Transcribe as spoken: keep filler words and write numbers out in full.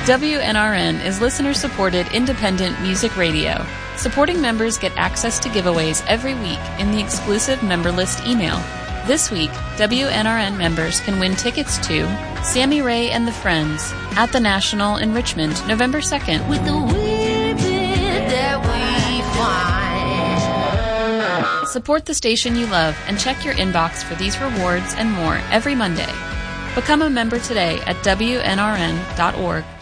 W N R N is listener-supported independent music radio. Supporting members get access to giveaways every week in the exclusive member list email. This week, W N R N members can win tickets to Sammy Ray and the Friends at the National in Richmond, November second. With the weird bit that we find. Support the station you love and check your inbox for these rewards and more every Monday. Become a member today at W N R N dot org.